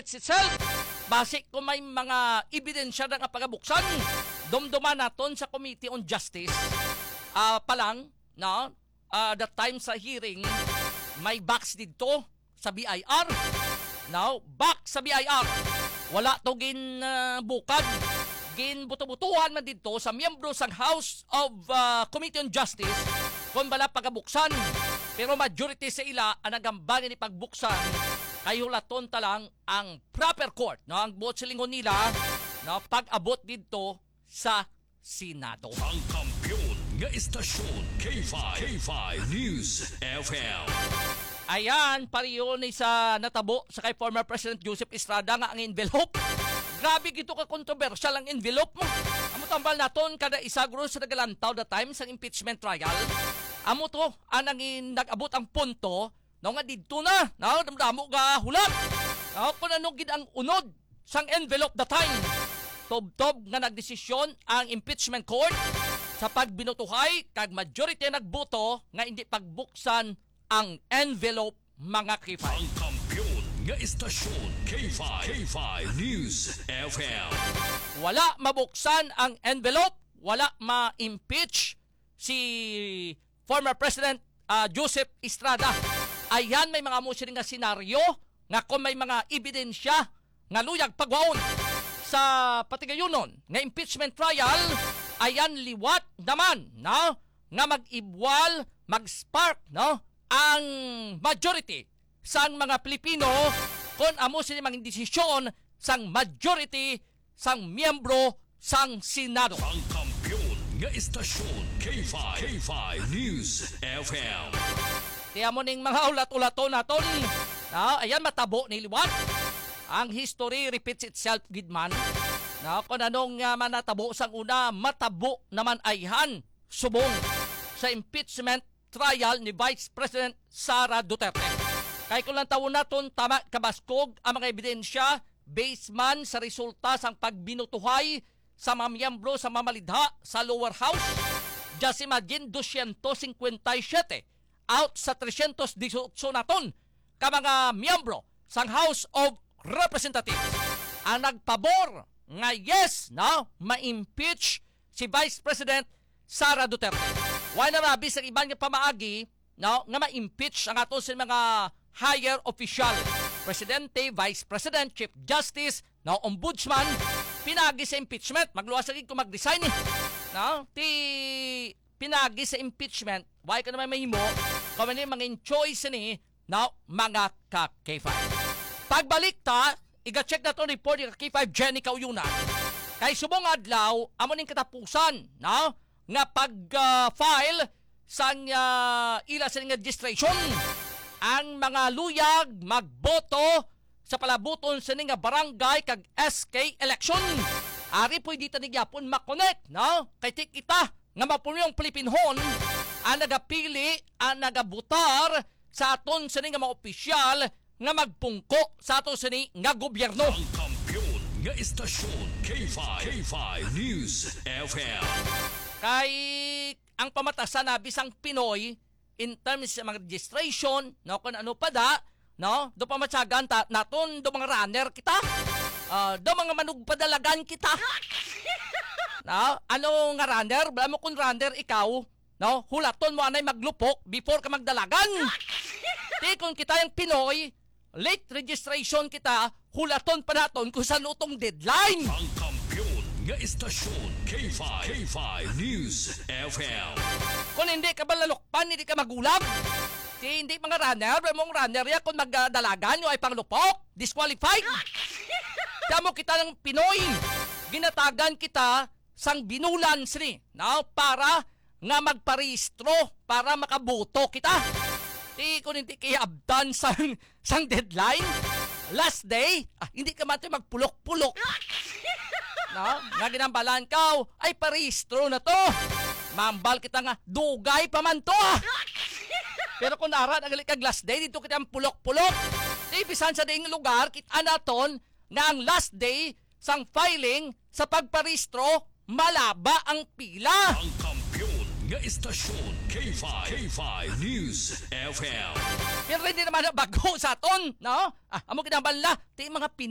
repeats itself. Base kung may mga ebidensya na pagabuksan, dumduman naton sa Committee on Justice pa lang, no? That time sa hearing, may box dito sa BIR. Now, back sa BIR. Wala to bukad. Buto-butuhan man dito sa miyembro sa House of Committee on Justice kung bala pagabuksan. Pero majority sa ila ang nagambali ni pagbuksan kayo laton talang ang proper court, no? Ang buot silingon nila, no? Pag-abot dito sa Senado. Ang kampiyon nga istasyon K5 News FM. Ayan, pariyo ni sa natabo sa kay former President Joseph Estrada nga ang envelope. Grabe gito ka kontrobersyal ang envelope mo. Amo tambal naton kada isa guro sa nagalantaw the time sa impeachment trial. Amo to anang nag-abot ang punto no nga didto na, no damdamo ga hulat. No kun ano gid ang unod sang envelope the time. Tob-tob nga nagdesisyon ang impeachment court sa pagbinutuhay kag majority nagboto nga hindi pagbuksan ang envelope mga K5. Ang kampiyon nga istasyon K5 News FM. Wala mabuksan ang envelope, wala ma-impeach si former President Joseph Estrada. Ayan may mga musiring nga senaryo nga kung may mga ebidensya nga luyag pagwaon sa patigayunon nga impeachment trial, ayan liwat naman, no? Nga mag-ibwal, mag-spark, no? Ang majority sang mga Pilipino kung amo sila mga desisyon sang majority sang miyembro sang Senado. Ang kampiyon nga istasyon K5 News FM. Kaya mo ning mga ulat-ulaton naton, ayan matabo ni liwat. Ang history repeats itself, gidman. Kung anong manatabo sang una, matabo naman ayhan subong sa impeachment trial ni Vice President Sara Duterte. Kaya kung lang taon naton tama kabaskog ang mga ebidensya based man sa resulta sang pagbinutuhay sa mga miyembro sa mamalidha sa lower house. Just imagine 257 out sa 318 naton ka mga miyembro sang House of Representatives ang nagpabor nga yes, no, ma-impeach si Vice President Sara Duterte. Why na rabi sa ibang nga pamaagi, no, nga ma-impeach ang ato sa mga higher official, Presidente, Vice President, Chief Justice, no, Ombudsman, pinagi sa impeachment. Magluwas lagi kung mag-design eh. No? Pinagi sa impeachment, why ka naman mahimo, kung ano yung mga choice ni, no, mga ka-K5. Pagbalik ta, iga-check na ito report yung K5 Jenny Kauyunan. Kay subong adlaw, amo ning katapusan, no? Nga pag-file sang ila sa registration. Ang mga luyag magboto sa palabuton sa nga barangay kag SK election. Ari po dito ni gyapon makonect, no? Kay kita nga mapunyong Pilipinhon ang nagapili, ang nagabutar sa aton sa nga mga opisyal nga magpungko sa aton sa nga gobyerno. Ang kampiyon nga istasyon K5 News FM. Kay ang pamatasan na bisang Pinoy in terms sa mga registration, no, kung ano pa da, no, do pa matyagan naton do mga runner kita, do mga manugpadalagan kita. No, ano nga runner? Bala mo kung runner ikaw, no, hulaton mo anay maglupok before ka magdalagan. Di kung kita yung Pinoy, late registration kita, hulaton pa naton kung saan utong deadline. Ang kampiyon nga istasyon K5 News FM. Kung hindi ka balalukpan, hindi ka magulag. Hindi mga runner, mong runner ya kung magdalagan yung ay panglupok, disqualified. Kamo kita ng Pinoy, ginatagan kita sang binulan sini, no, para nga magparehistro, para makaboto kita. Kung hindi kaya abdan sang deadline, last day, hindi ka man magpulok-pulok. No? Nga ginambalan ka, ay parehistro na to. Mambal kita nga, dugay pa man to. Pero kung naran, agali kag last day, dito kita ang pulok-pulok. Ibisan sa ding lugar, kita naton nga ang last day sang filing sa pagparehistro, malaba ang pila. Ang kampiyon nga istasyon K5 News FM. Pero hindi naman na bago sa aton, no? Amo kinabala, ti mga